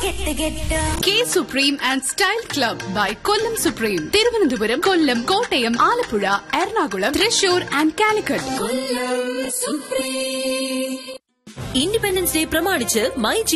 K supreme and style club by Kollam supreme. Thiruvananthapuram, Kollam, Kottayam, Alappuzha, Ernakulam, Thrissur and Calicut. Independence day പ്രമാണിച്ച് my